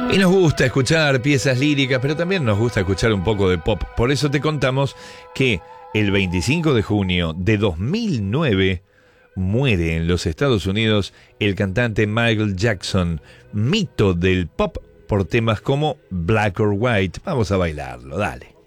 Y nos gusta escuchar piezas líricas, pero también nos gusta escuchar un poco de pop. Por eso te contamos que el 25 de junio de 2009 muere en los Estados Unidos el cantante Michael Jackson, mito del pop por temas como Black or White. Vamos a bailarlo, dale.